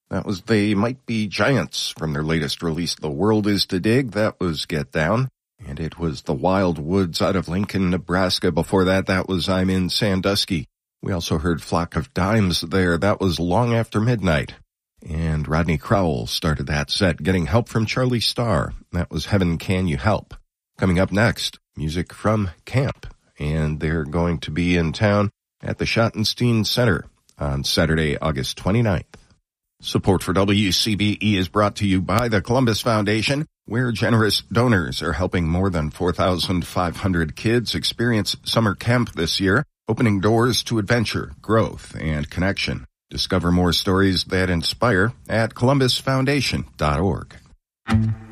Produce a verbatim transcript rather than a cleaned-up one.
That was They Might Be Giants from their latest release, The World Is to Dig. That was Get Down. And it was The Wild Woods out of Lincoln, Nebraska. Before that, that was I'm in Sandusky. We also heard Flock of Dimes there. That was Long After Midnight. And Rodney Crowell started that set, getting help from Charlie Starr. That was Heaven Can You Help. Coming up next, music from Camp. And they're going to be in town at the Schottenstein Center on Saturday, August twenty-ninth. Support for W C B E is brought to you by the Columbus Foundation, where generous donors are helping more than four thousand five hundred kids experience summer camp this year, opening doors to adventure, growth, and connection. Discover more stories that inspire at columbus foundation dot org.